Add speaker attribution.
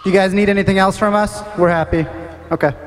Speaker 1: You guys need anything else from us? We're happy. Okay.